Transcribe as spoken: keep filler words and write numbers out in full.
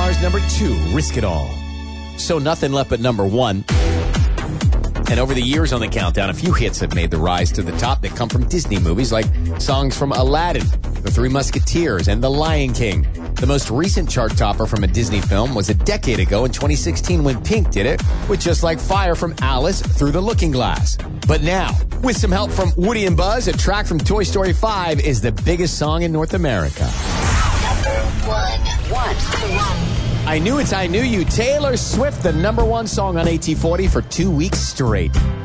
Stars number two, Risk It All. So nothing left but number one. And over the years on the countdown, a few hits have made the rise to the top that come from Disney movies, like songs from Aladdin, The Three Musketeers, and The Lion King. The most recent chart topper from a Disney film was a decade ago in twenty sixteen when Pink did it with Just Like Fire from Alice Through the Looking Glass. But now, with some help from Woody and Buzz, a track from Toy Story five is the biggest song in North America. Number one. One. I Knew It's I Knew You, Taylor Swift, the number one song on A T forty for two weeks straight.